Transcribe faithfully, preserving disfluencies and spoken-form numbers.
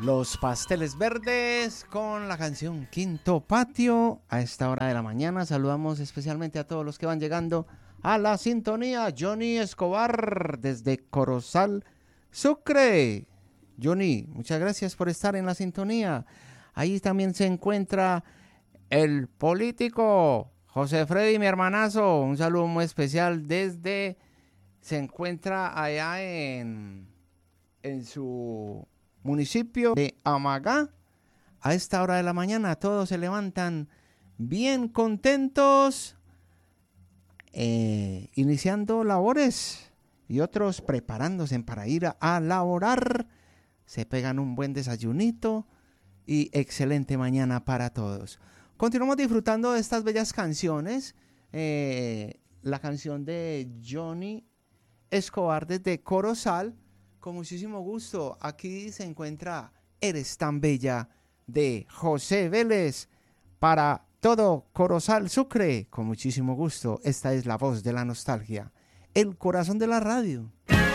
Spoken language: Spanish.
Los Pasteles Verdes con la canción Quinto Patio a esta hora de la mañana. Saludamos especialmente a todos los que van llegando a la sintonía. Johnny Escobar desde Corozal, Sucre. Johnny, muchas gracias por estar en la sintonía. Ahí también se encuentra el político José Freddy, mi hermanazo. Un saludo muy especial desde... Se encuentra allá en, en su... municipio de Amagá. A esta hora de la mañana todos se levantan bien contentos, eh, iniciando labores y otros preparándose para ir a, a laborar. Se pegan un buen desayunito y excelente mañana para todos. Continuamos disfrutando de estas bellas canciones. Eh, la canción de Johnny Escobar desde Corozal. Con muchísimo gusto, aquí se encuentra Eres tan bella de José Vélez para todo Corozal, Sucre. Con muchísimo gusto, esta es la voz de la nostalgia, el corazón de la radio.